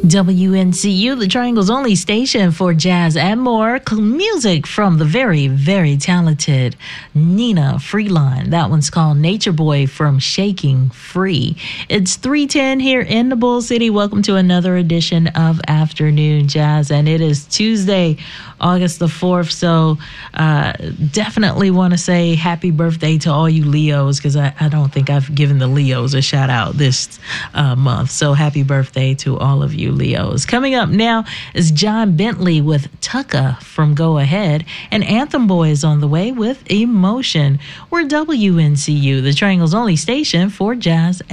WNCU, the Triangle's only station for jazz and more. Music from the very, very talented Nina Freeline. That one's called Nature Boy from Shaking Free. It's 3:10 here in the Bull City. Welcome to another edition of Afternoon Jazz. And it is Tuesday, August the 4th. So definitely want to say happy birthday to all you Leos, because I don't think I've given the Leos a shout out this month. So happy birthday to all of you Leos. Coming up now is John Bentley with Tucka from Go Ahead, and Anthem Boy is on the way with Emotion. We're WNCU, the Triangle's only station for jazz